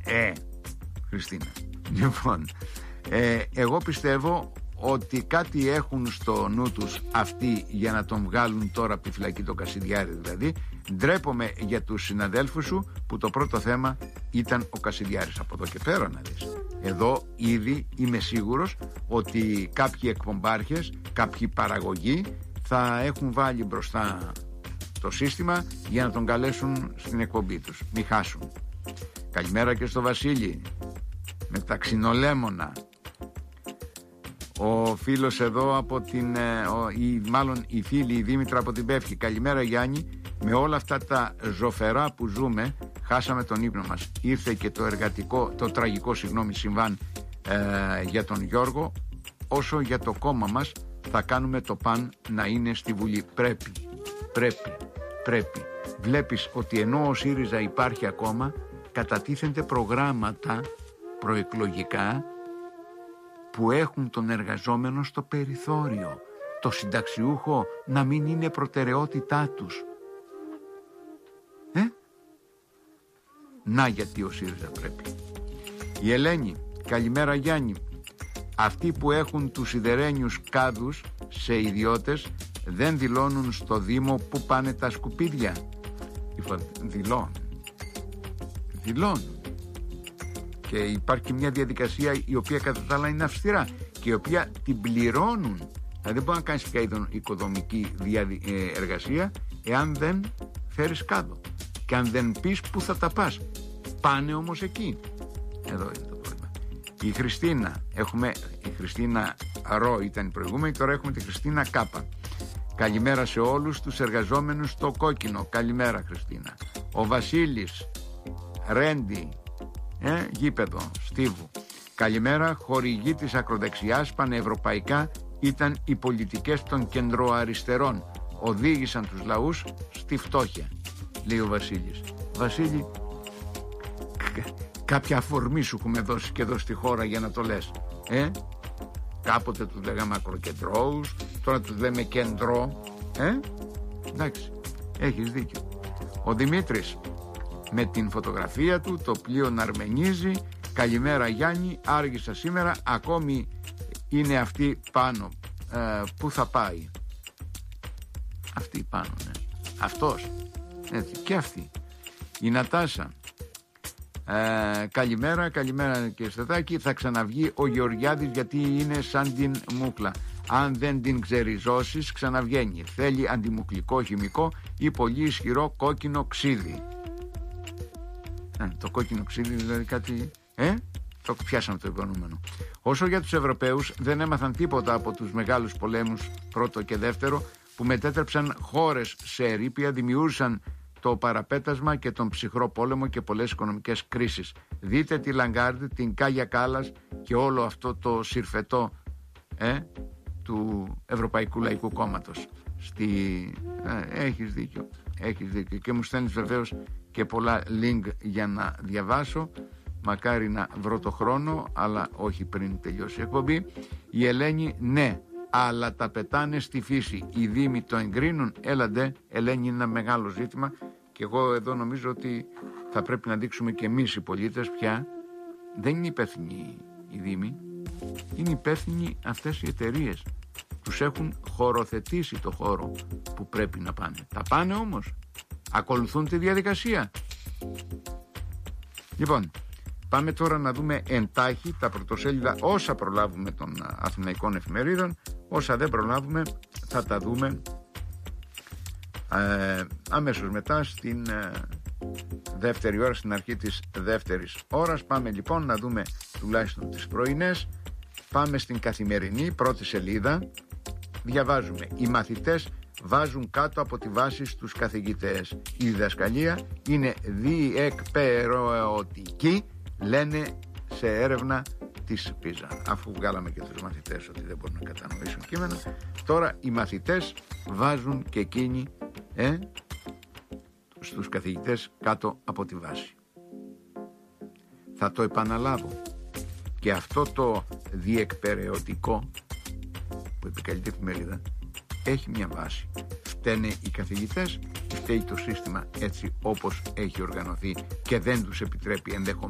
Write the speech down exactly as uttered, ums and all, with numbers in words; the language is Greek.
Ε, Χριστίνα. Λοιπόν, ε, εγώ πιστεύω ότι κάτι έχουν στο νου τους αυτοί για να τον βγάλουν τώρα από τη φυλακή, τον Κασιδιάρη δηλαδή. Ντρέπομαι για τους συναδέλφους σου που το πρώτο θέμα ήταν ο Κασιδιάρης. Από εδώ και πέρα να δεις. Εδώ ήδη είμαι σίγουρος ότι κάποιοι εκπομπάρχες, κάποιοι παραγωγοί θα έχουν βάλει μπροστά το σύστημα για να τον καλέσουν στην εκπομπή τους. Μη χάσουν. Καλημέρα και στο Βασίλη με τα ξινολέμονα. Ο φίλος εδώ από την ο, η, μάλλον η φίλη η Δήμητρα από την Πεύκη. Καλημέρα Γιάννη. Με όλα αυτά τα ζωφερά που ζούμε χάσαμε τον ύπνο μας. Ήρθε και το εργατικό, το τραγικό συγγνώμη συμβάν ε, για τον Γιώργο. Όσο για το κόμμα μας θα κάνουμε το παν να είναι στη Βουλή. Πρέπει, πρέπει, πρέπει. Βλέπεις ότι ενώ ο ΣΥΡΙΖΑ υπάρχει ακόμα, κατατίθενται προγράμματα προεκλογικά που έχουν τον εργαζόμενο στο περιθώριο, το συνταξιούχο να μην είναι προτεραιότητά τους. Ε? Να γιατί ο ΣΥΡΙΖΑ πρέπει. Η Ελένη, καλημέρα Γιάννη. Αυτοί που έχουν τους σιδερένιους κάδους σε ιδιώτες δεν δηλώνουν στο Δήμο που πάνε τα σκουπίδια. Δηλώνουν. Δηλώνουν. Και υπάρχει μια διαδικασία η οποία κατά τα άλλα είναι αυστηρά και η οποία την πληρώνουν. Δηλαδή δεν μπορεί να κάνεις πια οικοδομική εργασία εάν δεν φέρεις κάδο και αν δεν πεις που θα τα πας. Πάνε όμως εκεί. Εδώ είναι το πρόβλημα. Η Χριστίνα, έχουμε η Χριστίνα Ρο ήταν η προηγούμενη, τώρα έχουμε τη Χριστίνα Κάπα. Καλημέρα σε όλους τους εργαζόμενους στο κόκκινο. Καλημέρα Χριστίνα. Ο Βασίλης Ρέντι, ε, γήπεδο Στίβου. Καλημέρα. Χορηγοί της ακροδεξιάς πανευρωπαϊκά ήταν οι πολιτικές των κεντροαριστερών. Οδήγησαν τους λαούς στη φτώχεια, λέει ο Βασίλης. Βασίλη, κάποια αφορμή σου έχουμε δώσει και εδώ στη χώρα για να το λες. Ε? Κάποτε τους λέγαμε ακροκεντρώους, τώρα τους λέμε κεντρό. Ε? Εντάξει, έχεις δίκιο. Ο Δημήτρης με την φωτογραφία του, το πλοίο να αρμενίζει. Καλημέρα Γιάννη, άργησα σήμερα, ακόμη είναι αυτή πάνω. Ε, πού θα πάει? Αυτή πάνω, ναι. Αυτός. Έτσι, και αυτή. Η Νατάσα. Ε, καλημέρα, καλημέρα και Στατάκη. Θα ξαναβγεί ο Γεωργιάδης γιατί είναι σαν την μούκλα. Αν δεν την ξεριζώσεις ξαναβγαίνει. Θέλει αντιμουκλικό χημικό ή πολύ ισχυρό κόκκινο ξύδι. Ε, το κόκκινο ξύδι δηλαδή κάτι... Ε? Το πιάσαμε το υπονοούμενο. Όσο για τους Ευρωπαίους δεν έμαθαν τίποτα από τους μεγάλους πολέμους πρώτο και δεύτερο που μετέτρεψαν χώρες σε ερείπια, δημιούργησαν το παραπέτασμα και τον ψυχρό πόλεμο και πολλές οικονομικές κρίσεις. Δείτε τη Λαγκάρντ, την Κάγια Κάλλας και όλο αυτό το συρφετό ε, του Ευρωπαϊκού Λαϊκού Κόμματος. Στη... Ε, έχεις δίκιο, έχεις δίκιο και μου στέλνεις βεβαίως και πολλά link για να διαβάσω. Μακάρι να βρω το χρόνο, αλλά όχι πριν τελειώσει η εκπομπή. Η Ελένη, ναι, αλλά τα πετάνε στη φύση. Οι Δήμοι το εγκρίνουν. Έλαντε, Ελένη, είναι ένα μεγάλο ζήτημα. Και εγώ εδώ νομίζω ότι θα πρέπει να δείξουμε και εμείς οι πολίτες πια. Δεν είναι υπεύθυνοι οι Δήμοι. Είναι υπεύθυνοι αυτές οι εταιρείες. Τους έχουν χωροθετήσει το χώρο που πρέπει να πάνε. Τα πάνε όμως. Ακολουθούν τη διαδικασία. Λοιπόν, πάμε τώρα να δούμε εντάχει τα πρωτοσέλιδα όσα προλάβουμε των αθηναϊκών εφημερίδων. Όσα δεν προλάβουμε θα τα δούμε ε, αμέσως μετά στην ε, δεύτερη ώρα, στην αρχή της δεύτερης ώρας. Πάμε λοιπόν να δούμε τουλάχιστον τις πρωινές. Πάμε στην Καθημερινή, πρώτη σελίδα. Διαβάζουμε: οι μαθητές βάζουν κάτω από τη βάση στους καθηγητές. Η διδασκαλία είναι διεκπαιρεωτική, λένε σε έρευνα της Πίζα. Αφού βγάλαμε και τους μαθητές ότι δεν μπορούν να κατανοήσουν κείμενα, τώρα οι μαθητές βάζουν και εκείνοι ε, στους καθηγητές κάτω από τη βάση. Θα το επαναλάβω. Και αυτό το διεκπαιρεωτικό που επικαλείται η εφημερίδα έχει μια βάση. Φταίνε οι καθηγητές, φταίει το σύστημα έτσι όπως έχει οργανωθεί και δεν τους επιτρέπει ενδεχομένως